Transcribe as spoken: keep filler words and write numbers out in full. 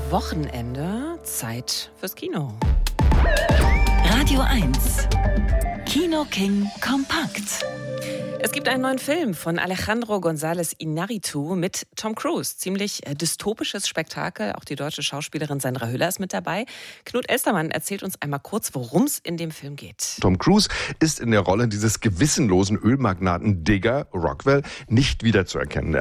Wochenende Zeit fürs Kino. Radio eins Kino King kompakt. Es gibt einen neuen Film von Alejandro González Iñárritu mit Tom Cruise. Ziemlich äh, dystopisches Spektakel. Auch die deutsche Schauspielerin Sandra Hüller ist mit dabei. Knut Elstermann erzählt uns einmal kurz, worum es in dem Film geht. Tom Cruise ist in der Rolle dieses gewissenlosen Ölmagnaten Digger Rockwell nicht wiederzuerkennen.